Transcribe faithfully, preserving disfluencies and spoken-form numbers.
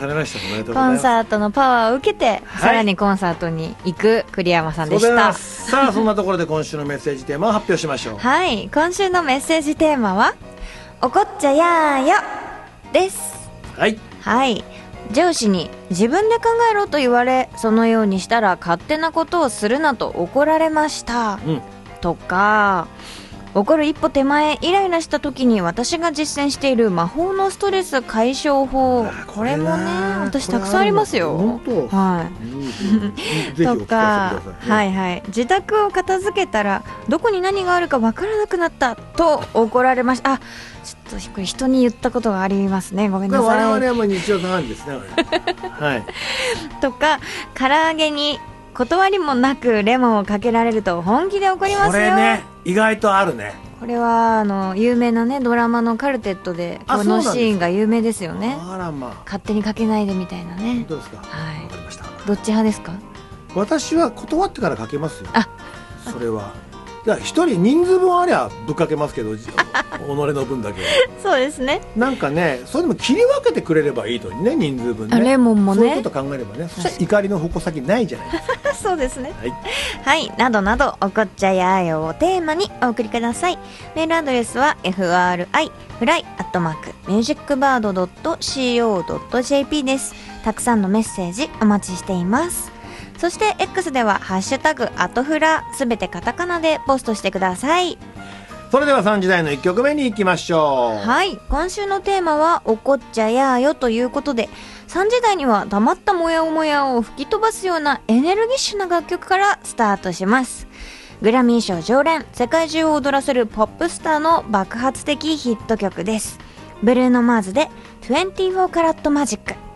されました。おめでとうごコざいます。 ンサートのパワーを受けて、 はい、 さらにコンサートに行く栗山さんでした。 さあそんなところで今週のメッセージテーマを発表しましょう。 はい、今週のメッセージテーマは怒っちゃやーよです。 はい、 はい、上司に自分で考えろと言われ、そのようにしたら勝手なことをするなと怒られました、うん、とか、怒る一歩手前、イライラした時に私が実践している魔法のストレス解消法、これもね私たくさんありますよ。 本当、 はい、とか、はいはい、自宅を片付けたらどこに何があるか分からなくなったと怒られました。あ、ちょっとこれ人に言ったことがありますね、ごめんなさい。 我々はもう日常茶飯事ですねはい、 とか、唐揚げに断りもなくレモンをかけられると本気で怒りますよ。 これね、意外とあるね。 これはあの有名なねドラマのカルテットでこのシーンが有名ですよね。 あら、まあ、 勝手にかけないでみたいなね。 本当ですか。 はい、 わかりました。 どっち派ですか？ 私は断ってからかけますよ。 あ、 それは一人人数分ありゃぶっかけますけど己の分だけそうですね。 なんかね、それでも切り分けてくれればいいのにね、人数分ね。 レモンもね、 そういうこと考えればね、そしたら怒りの矛先ないじゃないですかそうですね。 はい、 はい、などなど怒っちゃやーよをテーマにお送りください。メールアドレスは エフアールアイ フライ アットマーク ミュージックバード ドット シーオー ドット ジェーピー です。たくさんのメッセージお待ちしています。そして X ではハッシュタグアトフラ、すべてカタカナでポストしてください。 それではさんじだいのいっきょくめに行きましょう。 はい、今週のテーマは怒っちゃやーよということで、さんじだいには黙ったモヤモヤを吹き飛ばすようなエネルギッシュな楽曲からスタートします。グラミー賞常連、世界中を踊らせるポップスターの爆発的ヒット曲です。ブルーノ・マーズでにじゅうよんカラットマジック。